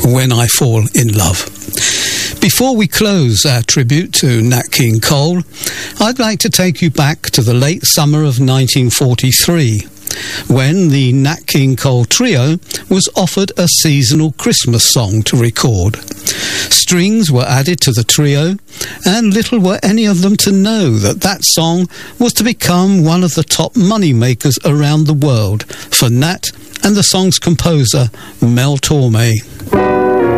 When I Fall in Love. Before we close our tribute to Nat King Cole, I'd like to take you back to the late summer of 1943, when the Nat King Cole Trio was offered a seasonal Christmas song to record. Strings were added to the trio, and little were any of them to know that that song was to become one of the top money makers around the world for Nat and the song's composer, Mel Torme.